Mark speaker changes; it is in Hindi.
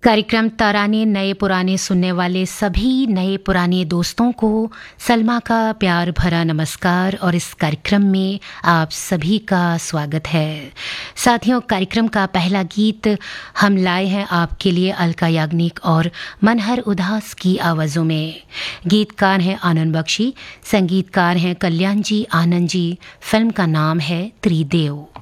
Speaker 1: कार्यक्रम तराने नए पुराने सुनने वाले सभी नए पुराने दोस्तों को सलमा का प्यार भरा नमस्कार और इस कार्यक्रम में आप सभी का स्वागत है। साथियों, कार्यक्रम का पहला गीत हम लाए हैं आपके लिए अलका याग्निक और मनहर उदास की आवाज़ों में। गीतकार हैं आनंद बख्शी, संगीतकार हैं कल्याण जी आनंद जी। फिल्म का नाम है त्रिदेव।